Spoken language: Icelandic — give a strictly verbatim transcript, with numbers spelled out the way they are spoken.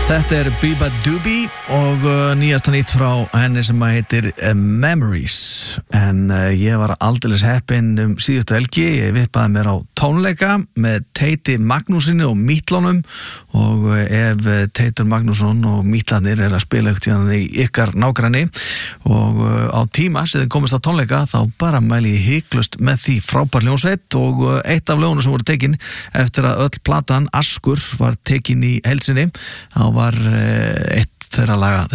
Þetta er Biba Doobie og uh, nýjasta nýtt frá henni sem að heitir uh, Memories en uh, ég var aldeilis heppinn um síðustu helgi, ég vippaði mér á tónleika með Teiti Magnúsinni og Mítlunum og uh, ef uh, Teitur Magnússon og Mítlanir er að spila ekkert hérna í ykkar nágranni og uh, á tíma sem þið komist á tónleika þá bara mæli ég hiklust með því frábær hljómsveit og uh, eitt af lögunum sem voru tekin eftir að öll platan Askur var tekin í heilsinni þá var eitt þeirra laga